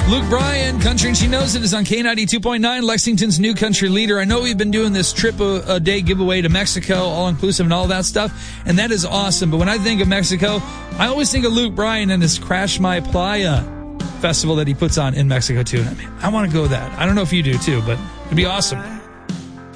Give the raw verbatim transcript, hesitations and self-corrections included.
Luke Bryan, Country and She Knows It, is on K ninety-two point nine, Lexington's new country leader. I know we've been doing this trip a, a day giveaway to Mexico, all-inclusive and all that stuff, and that is awesome. But when I think of Mexico, I always think of Luke Bryan and his Crash My Playa festival that he puts on in Mexico, too. And I, mean, I want to go that. I don't know if you do, too, but it'd be awesome.